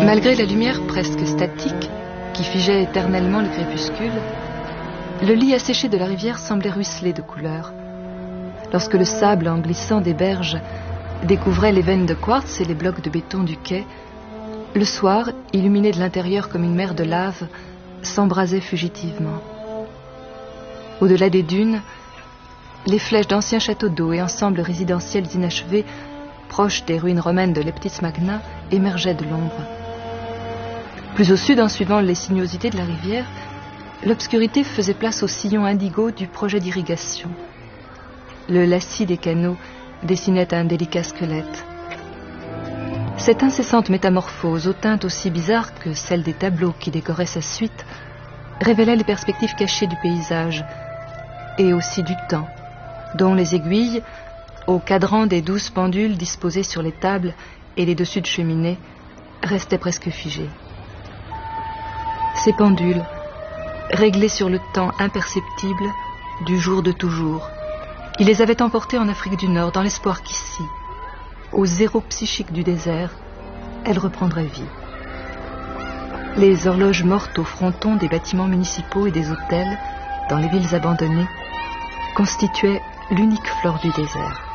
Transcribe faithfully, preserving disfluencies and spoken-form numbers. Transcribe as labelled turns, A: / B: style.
A: Malgré la lumière presque statique qui figeait éternellement le crépuscule, le lit asséché de la rivière semblait ruisseler de couleurs. Lorsque le sable en glissant des berges découvrait les veines de quartz et les blocs de béton du quai, le soir, illuminé de l'intérieur comme une mer de lave, s'embrasait fugitivement. Au-delà des dunes, les flèches d'anciens châteaux d'eau et ensembles résidentiels inachevés, proches des ruines romaines de Leptis Magna, émergeaient de l'ombre. Plus au sud, en suivant les sinuosités de la rivière, l'obscurité faisait place au sillon indigo du projet d'irrigation. Le lacis des canaux dessinait un délicat squelette. Cette incessante métamorphose, aux teintes aussi bizarres que celles des tableaux qui décoraient sa suite, révélait les perspectives cachées du paysage et aussi du temps, dont les aiguilles, au cadran des douze pendules disposées sur les tables et les dessus de cheminée, restaient presque figées. Ces pendules, réglées sur le temps imperceptible du jour de toujours, il les avait emportées en Afrique du Nord dans l'espoir qu'ici, au zéro psychique du désert, elles reprendraient vie. Les horloges mortes au fronton des bâtiments municipaux et des hôtels, dans les villes abandonnées, constituaient l'unique flore du désert.